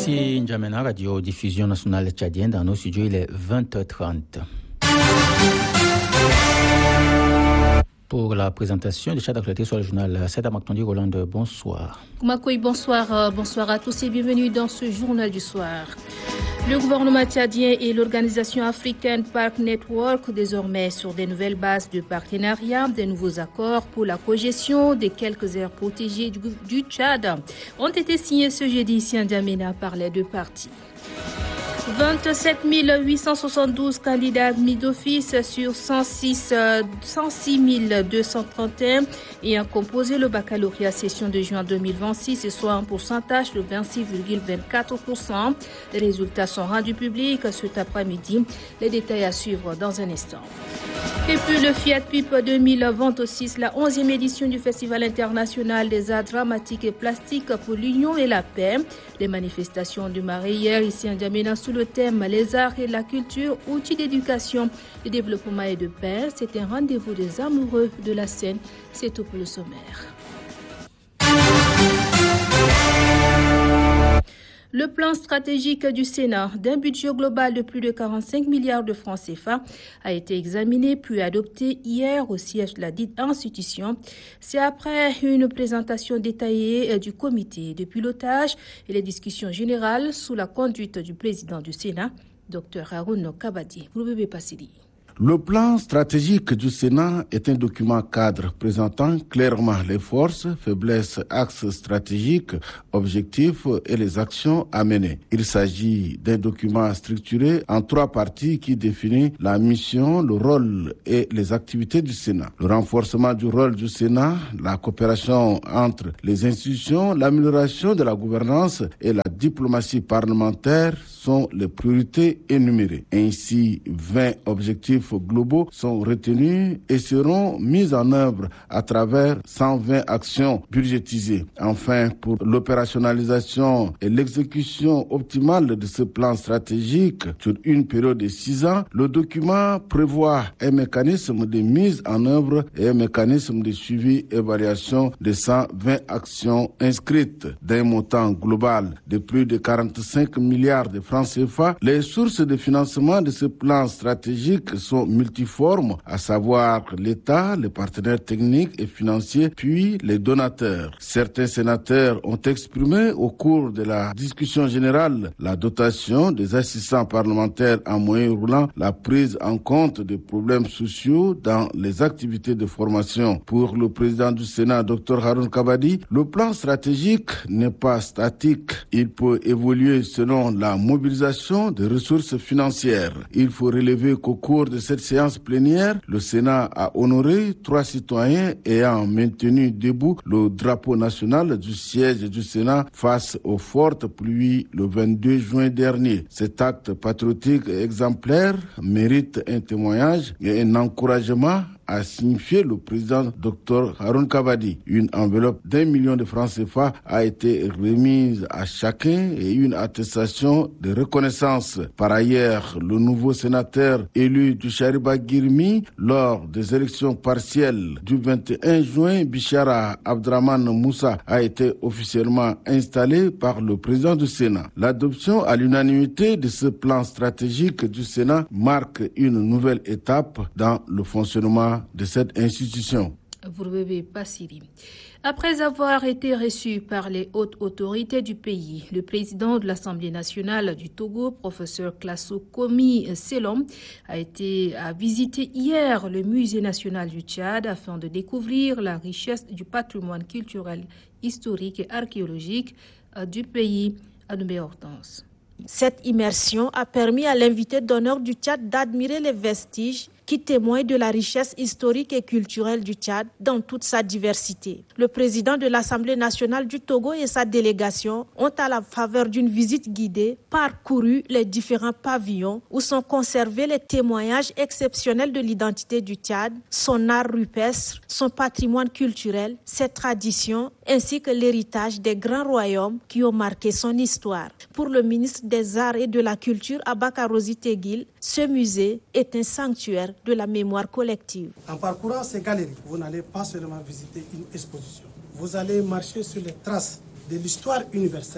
Ici N'Djamena, Radio Diffusion Nationale Tchadienne. Dans nos studios, il est 20h30. Pour la présentation de Tchad d'actualité sur le journal Seda Maktondi Rolande, bonsoir. Koumakoui, bonsoir. Bonsoir à tous et bienvenue dans ce journal du soir. Le gouvernement tchadien et l'organisation africaine Park Network, désormais sur des nouvelles bases de partenariat, des nouveaux accords pour la cogestion des quelques aires protégées du Tchad, ont été signés ce jeudi ici à N'Djamena par les deux parties. 27 872 candidats admis d'office sur 106 231 ayant composé le baccalauréat session de juin 2026, soit un pourcentage de 26,24%. Les résultats sont rendus publics cet après-midi. Les détails à suivre dans un instant. Et puis le Fiat Pipe 2026, la 11e édition du Festival international des arts dramatiques et plastiques pour l'union et la paix. Les manifestations du mardi hier ici à N'Djamena sous le thème les arts et la culture, outils d'éducation, de développement et de paix. C'est un rendez-vous des amoureux de la scène. C'est tout pour le sommaire. Le plan stratégique du Sénat d'un budget global de plus de 45 milliards de francs CFA a été examiné puis adopté hier au siège de la dite institution. C'est après une présentation détaillée du comité de pilotage et les discussions générales sous la conduite du président du Sénat, Dr Haroun Kabadi. Le plan stratégique du Sénat est un document cadre présentant clairement les forces, faiblesses, axes stratégiques, objectifs et les actions à mener. Il s'agit d'un document structuré en 3 parties qui définit la mission, le rôle et les activités du Sénat. Le renforcement du rôle du Sénat, la coopération entre les institutions, l'amélioration de la gouvernance et la diplomatie parlementaire sont les priorités énumérées. Ainsi, 20 objectifs globaux sont retenus et seront mis en œuvre à travers 120 actions budgétisées. Enfin, pour l'opérationnalisation et l'exécution optimale de ce plan stratégique sur une période de 6 ans, le document prévoit un mécanisme de mise en œuvre et un mécanisme de suivi et évaluation de 120 actions inscrites d'un montant global de plus de 45 milliards de francs CFA. Les sources de financement de ce plan stratégique sont multiformes, à savoir l'État, les partenaires techniques et financiers, puis les donateurs. Certains sénateurs ont exprimé au cours de la discussion générale la dotation des assistants parlementaires en moyen roulant, la prise en compte des problèmes sociaux dans les activités de formation. Pour le président du Sénat, Dr Haroun Kabadi, le plan stratégique n'est pas statique. Il peut évoluer selon la mobilisation des ressources financières. Il faut relever qu'au cours de cette séance plénière, le Sénat a honoré 3 citoyens ayant maintenu debout le drapeau national du siège du Sénat face aux fortes pluies le 22 juin dernier. Cet acte patriotique exemplaire mérite un témoignage et un encouragement, a signifié le président Dr Haroun Kabadi. Une enveloppe d'1 million de francs CFA a été remise à chacun et une attestation de reconnaissance. Par ailleurs, le nouveau sénateur élu du Chariba Girmi lors des élections partielles du 21 juin, Bichara Abdraman Moussa, a été officiellement installé par le président du Sénat. L'adoption à l'unanimité de ce plan stratégique du Sénat marque une nouvelle étape dans le fonctionnement de cette institution. Après avoir été reçu par les hautes autorités du pays, le président de l'Assemblée nationale du Togo, professeur Klasso Komi Selom, a visité hier le musée national du Tchad afin de découvrir la richesse du patrimoine culturel, historique et archéologique du pays. À Hortense. Cette immersion a permis à l'invité d'honneur du Tchad d'admirer les vestiges qui témoigne de la richesse historique et culturelle du Tchad dans toute sa diversité. Le président de l'Assemblée nationale du Togo et sa délégation ont, à la faveur d'une visite guidée, parcouru les différents pavillons où sont conservés les témoignages exceptionnels de l'identité du Tchad, son art rupestre, son patrimoine culturel, ses traditions, ainsi que l'héritage des grands royaumes qui ont marqué son histoire. Pour le ministre des Arts et de la Culture, Abakarosi Teguil, ce musée est un sanctuaire de la mémoire collective. En parcourant ces galeries, vous n'allez pas seulement visiter une exposition. Vous allez marcher sur les traces de l'histoire universelle.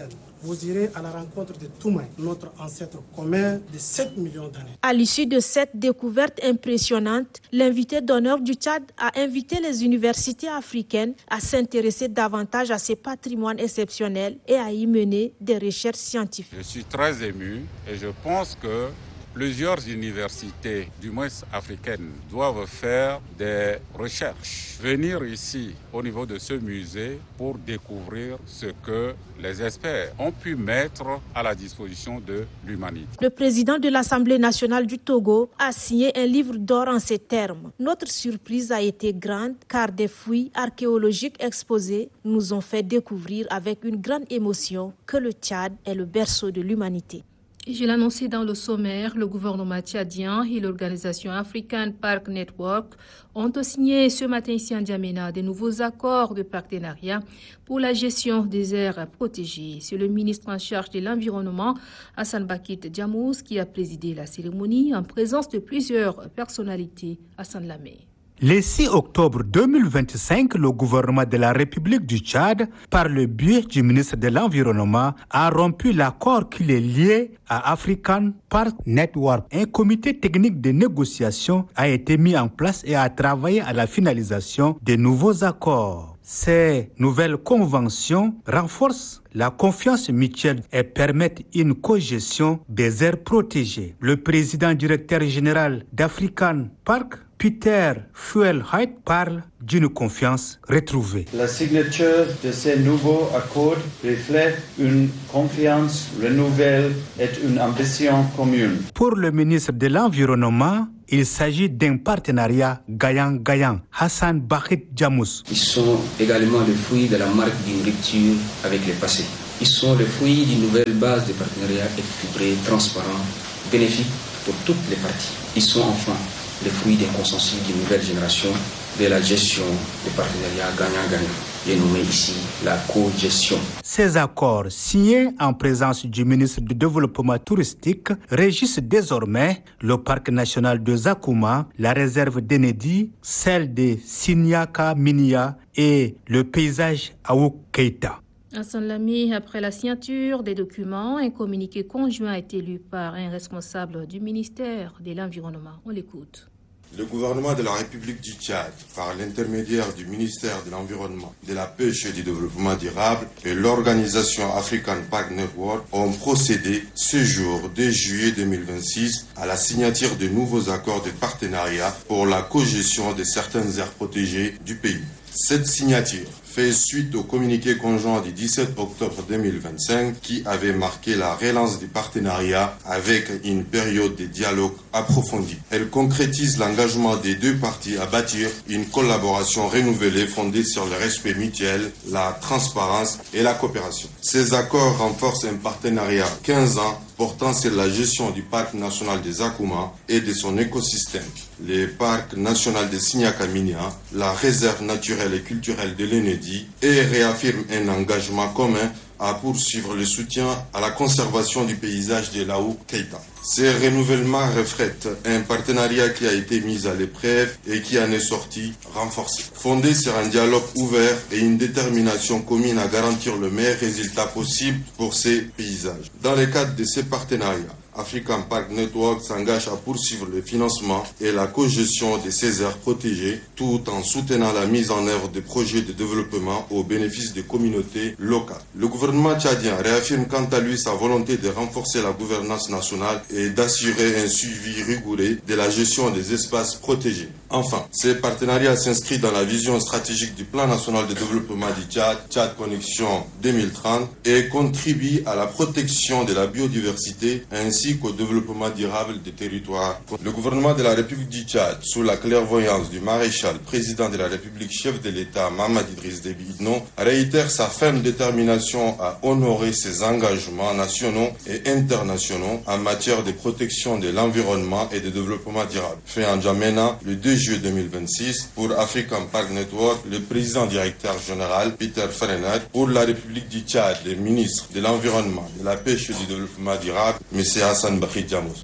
vous irez à la rencontre de Toumaï, notre ancêtre commun de 7 millions d'années. À l'issue de cette découverte impressionnante, l'invité d'honneur du Tchad a invité les universités africaines à s'intéresser davantage à ces patrimoines exceptionnels et à y mener des recherches scientifiques. Je suis très ému et je pense que plusieurs universités, du moins africaines, doivent faire des recherches. Venir ici, au niveau de ce musée, pour découvrir ce que les experts ont pu mettre à la disposition de l'humanité. Le président de l'Assemblée nationale du Togo a signé un livre d'or en ces termes. Notre surprise a été grande car des fouilles archéologiques exposées nous ont fait découvrir avec une grande émotion que le Tchad est le berceau de l'humanité. Je l'ai annoncé dans le sommaire, le gouvernement tchadien et l'organisation African Park Network ont signé ce matin ici en N'Djamena de nouveaux accords de partenariat pour la gestion des aires protégées. C'est le ministre en charge de l'environnement, Hassan Bakit Djamous, qui a présidé la cérémonie en présence de plusieurs personnalités. Hassan Lamé. Le 6 octobre 2025, le gouvernement de la République du Tchad, par le biais du ministre de l'Environnement, a rompu l'accord qui les liait à African Park Network. Un comité technique de négociation a été mis en place et a travaillé à la finalisation des nouveaux accords. Ces nouvelles conventions renforcent la confiance mutuelle et permettent une cogestion des aires protégées. Le président directeur général d'African Park, Peter Fuelheit, parle d'une confiance retrouvée. La signature de ces nouveaux accords reflète une confiance renouvelée et une ambition commune. Pour le ministre de l'Environnement, il s'agit d'un partenariat gagnant-gagnant. Hassan Bakit Djamous. Ils sont également le fruit de la marque d'une rupture avec le passé. Ils sont le fruit d'une nouvelle base de partenariat équilibré, transparent, bénéfique pour toutes les parties. Ils sont enfin le fruit d'un consensus d'une nouvelle génération de la gestion des partenariats gagnant-gagnant. Et nommé ici la co-gestion. Ces accords, signés en présence du ministre du Développement touristique, régissent désormais le parc national de Zakouma, la réserve d'Enedi, celle de Sinyaka-Minya et le paysage Aouk-Keita. Hassan Lamy, après la signature des documents, un communiqué conjoint a été lu par un responsable du ministère de l'Environnement. On l'écoute. Le gouvernement de la République du Tchad, par l'intermédiaire du ministère de l'Environnement, de la Pêche et du Développement durable et l'organisation African Park Network ont procédé ce jour 2 juillet 2026 à la signature de nouveaux accords de partenariat pour la cogestion de certaines aires protégées du pays. Cette signature fait suite au communiqué conjoint du 17 octobre 2025 qui avait marqué la relance du partenariat avec une période de dialogue approfondi. Elle concrétise l'engagement des deux parties à bâtir une collaboration renouvelée fondée sur le respect mutuel, la transparence et la coopération. Ces accords renforcent un partenariat 15 ans portant sur la gestion du parc national des Zakouma et de son écosystème, le parc national de Sinyaka-Minya, la réserve naturelle et culturelle de l'Enedi, et réaffirme un engagement commun à poursuivre le soutien à la conservation du paysage de l'Aouk-Keita. Ces renouvellements reflètent un partenariat qui a été mis à l'épreuve et qui en est sorti renforcé. Fondé sur un dialogue ouvert et une détermination commune à garantir le meilleur résultat possible pour ces paysages. Dans le cadre de ces partenariats, African Park Network s'engage à poursuivre le financement et la cogestion de ces aires protégées tout en soutenant la mise en œuvre de projets de développement au bénéfice des communautés locales. Le gouvernement tchadien réaffirme quant à lui sa volonté de renforcer la gouvernance nationale et d'assurer un suivi rigoureux de la gestion des espaces protégés. Enfin, ces partenariats s'inscrivent dans la vision stratégique du Plan national de développement du Tchad, Tchad Connexion 2030, et contribuent à la protection de la biodiversité ainsi qu'au développement durable des territoires. Le gouvernement de la République du Tchad, sous la clairvoyance du maréchal président de la République, chef de l'État, Mahamat Idriss Déby Itno, réitère sa ferme détermination à honorer ses engagements nationaux et internationaux en matière de protection de l'environnement et de développement durable. Fait en N'Djamena, le 2 juillet 2026, pour African Park Network, le président directeur général, Peter Fuelheit, pour la République du Tchad, le ministre de l'Environnement, de la Pêche et du Développement durable, M. Hassan Bakit Djamous.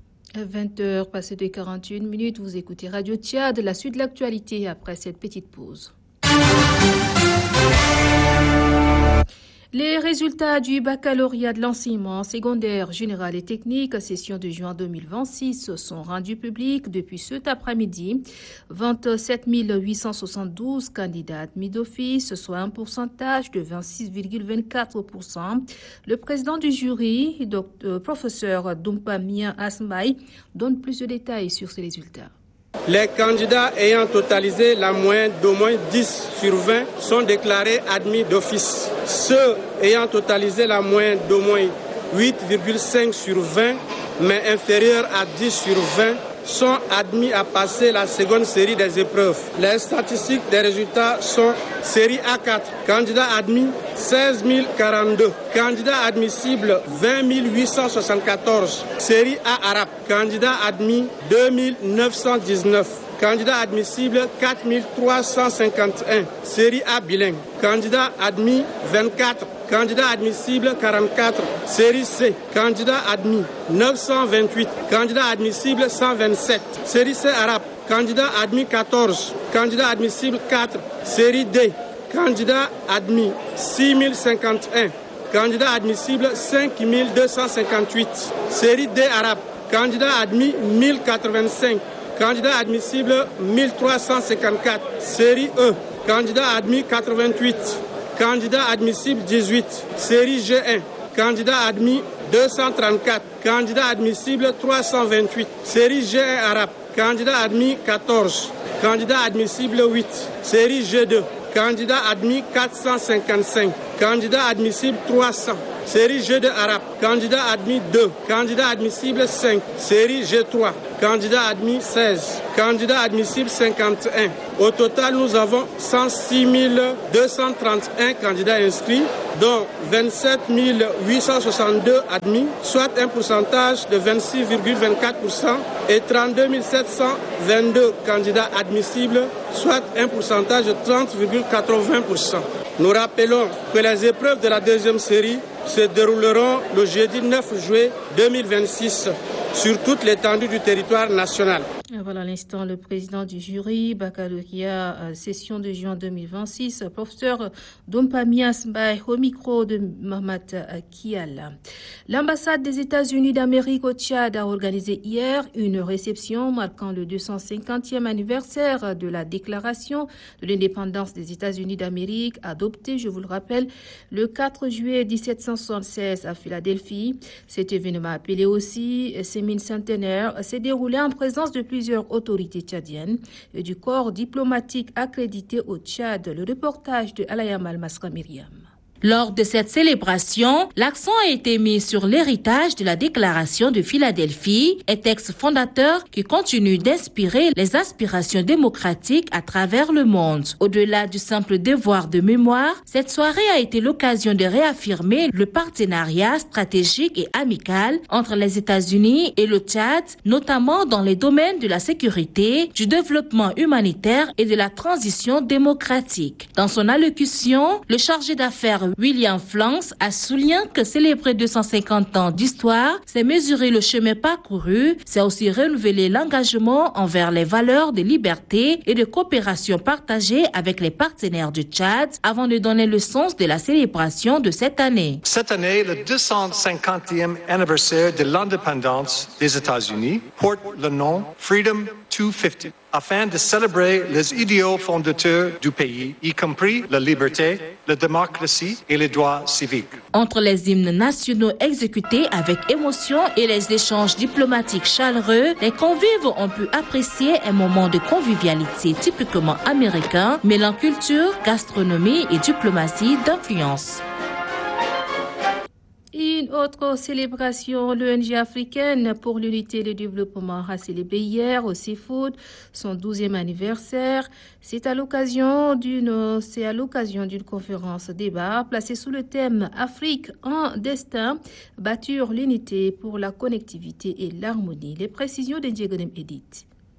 20h passées de 41 minutes, vous écoutez Radio Tchad, la suite de l'actualité après cette petite pause. Les résultats du baccalauréat de l'enseignement secondaire général et technique, session de juin 2026, sont rendus publics depuis cet après-midi. 27 872 candidats admis d'office, soit un pourcentage de 26,24%. Le président du jury, professeur Dumpamia Asmai, donne plus de détails sur ces résultats. Les candidats ayant totalisé la moyenne d'au moins 10 sur 20 sont déclarés admis d'office. Ceux ayant totalisé la moyenne d'au moins 8,5 sur 20, mais inférieurs à 10 sur 20, sont admis à passer la seconde série des épreuves. Les statistiques des résultats sont série A4, candidats admis 16 042, candidats admissibles 20 874, série A arabe, candidats admis 2 919, candidats admissibles 4 351, série A bilingue, candidats admis 24, candidats admissibles 44, série C, candidats admis 928, candidats admissibles 127, série C arabe, candidats admis 14, candidats admissibles 4, série D, candidats admis 6051, candidats admissibles 5258, série D arabe, candidats admis 1085, candidats admissibles 1354, série E, candidats admis 88, candidat admissible 18, série G1, candidat admis 234, candidat admissible 328, série G1 arabe, candidat admis 14, candidat admissible 8, série G2, candidat admis 455, candidat admissible 300, série G2 arabe, candidat admis 2, candidat admissible 5, série G3, candidat admis 16, candidat admissible 51. Au total, nous avons 106 231 candidats inscrits, dont 27 862 admis, soit un pourcentage de 26,24%, et 32 722 candidats admissibles, soit un pourcentage de 30,80%. Nous rappelons que les épreuves de la deuxième série se dérouleront le jeudi 9 juillet 2026 sur toute l'étendue du territoire national. Voilà à l'instant le président du jury baccalauréat session de juin 2026, professeur Dumpamia Asmai, au micro de Mohamed Kiala. L'ambassade des États-Unis d'Amérique au Tchad a organisé hier une réception marquant le 250e anniversaire de la déclaration de l'indépendance des États-Unis d'Amérique, adoptée, je vous le rappelle, le 4 juillet 1776 à Philadelphie. Cet événement appelé aussi Sémine centenaire s'est déroulé en présence de plusieurs autorités tchadiennes et du corps diplomatique accrédité au Tchad. Le reportage de Alayam Al-Masra Myriam. Lors de cette célébration, l'accent a été mis sur l'héritage de la Déclaration de Philadelphie, un texte fondateur qui continue d'inspirer les aspirations démocratiques à travers le monde. Au-delà du simple devoir de mémoire, cette soirée a été l'occasion de réaffirmer le partenariat stratégique et amical entre les États-Unis et le Tchad, notamment dans les domaines de la sécurité, du développement humanitaire et de la transition démocratique. Dans son allocution, le chargé d'affaires William Flanks a souligné que célébrer 250 ans d'histoire, c'est mesurer le chemin parcouru, c'est aussi renouveler l'engagement envers les valeurs de liberté et de coopération partagées avec les partenaires du Tchad avant de donner le sens de la célébration de cette année. Cette année, le 250e anniversaire de l'indépendance des États-Unis porte le nom Freedom 250. Afin de célébrer les idéaux fondateurs du pays, y compris la liberté, la démocratie et les droits civiques. Entre les hymnes nationaux exécutés avec émotion et les échanges diplomatiques chaleureux, les convives ont pu apprécier un moment de convivialité typiquement américain, mêlant culture, gastronomie et diplomatie d'influence. Une autre célébration, l'ONG africaine pour l'unité et le développement a célébré hier au Seafood son 12e anniversaire. C'est à l'occasion d'une conférence débat placée sous le thème Afrique en destin, bâtir l'unité pour la connectivité et l'harmonie. Les précisions de Diego Edith.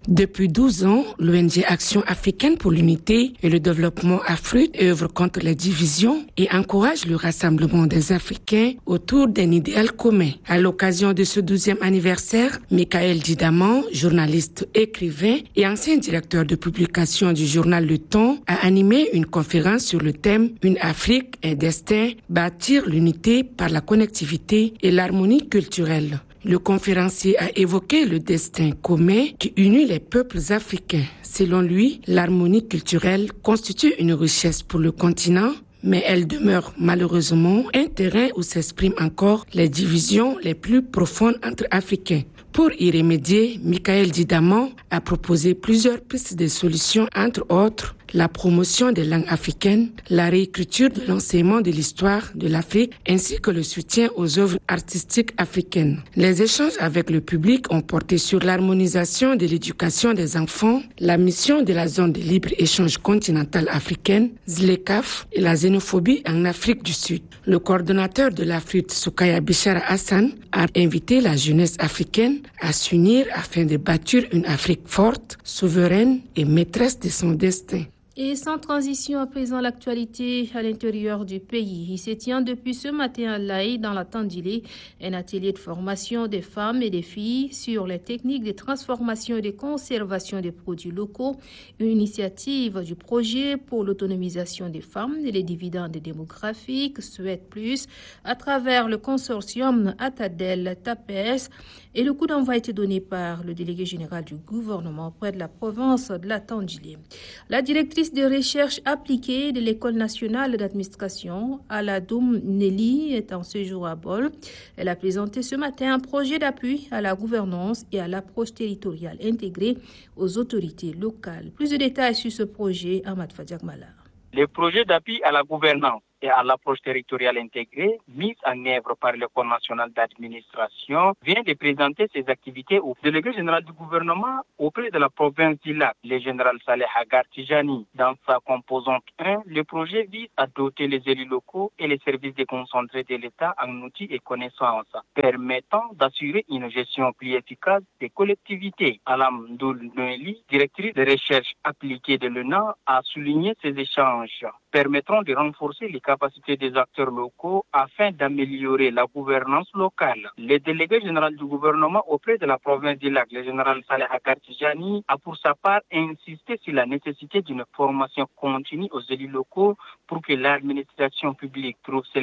Depuis 12 ans, l'ONG Action africaine pour l'unité et le développement AFRUD œuvre contre les divisions et encourage le rassemblement des Africains autour d'un idéal commun. À l'occasion de ce 12e anniversaire, Michael Didaman, journaliste, écrivain et ancien directeur de publication du journal Le Temps, a animé une conférence sur le thème « Une Afrique, un destin, bâtir l'unité par la connectivité et l'harmonie culturelle ». Le conférencier a évoqué le destin commun qui unit les peuples africains. Selon lui, l'harmonie culturelle constitue une richesse pour le continent, mais elle demeure malheureusement un terrain où s'expriment encore les divisions les plus profondes entre Africains. Pour y remédier, Michael Didaman a proposé plusieurs pistes de solutions, entre autres la promotion des langues africaines, la réécriture de l'enseignement de l'histoire de l'Afrique ainsi que le soutien aux œuvres artistiques africaines. Les échanges avec le public ont porté sur l'harmonisation de l'éducation des enfants, la mission de la zone de libre-échange continentale africaine, ZLECAf, et la xénophobie en Afrique du Sud. Le coordonnateur de l'Afrique, Soukaya Bichara Hassan, a invité la jeunesse africaine à s'unir afin de bâtir une Afrique forte, souveraine et maîtresse de son destin. Et sans transition à présent, l'actualité à l'intérieur du pays. Il se tient depuis ce matin à Laye, dans la Tandilé, un atelier de formation des femmes et des filles sur les techniques de transformation et de conservation des produits locaux, une initiative du projet pour l'autonomisation des femmes et les dividendes démographiques, Souhaite Plus, à travers le consortium Atadel-TAPES. Et le coup d'envoi a été donné par le délégué général du gouvernement auprès de la province de la Tandilé. La directrice de recherche appliquée de l'École nationale d'administration, Aladoum Nelly, est en séjour à Bol. Elle a présenté ce matin un projet d'appui à la gouvernance et à l'approche territoriale intégrée aux autorités locales. Plus de détails sur ce projet, Ahmad Fadiagmala. Le projet d'appui à la gouvernance et à l'approche territoriale intégrée, mise en œuvre par l'École nationale d'administration, vient de présenter ses activités au délégué général du gouvernement auprès de la province du Lac, le général Saleh Hagar Tijani. Dans sa composante 1, le projet vise à doter les élus locaux et les services déconcentrés de l'État en outils et connaissances permettant d'assurer une gestion plus efficace des collectivités. Alam Doul-Noeli, directrice de recherche appliquée de l'ENA, a souligné ces échanges permettront de renforcer les capacités des acteurs locaux afin d'améliorer la gouvernance locale. Le délégué général du gouvernement auprès de la province du Lac, le général Saleh Hagar Tijani, a pour sa part insisté sur la nécessité d'une formation continue aux élus locaux pour que l'administration publique trouve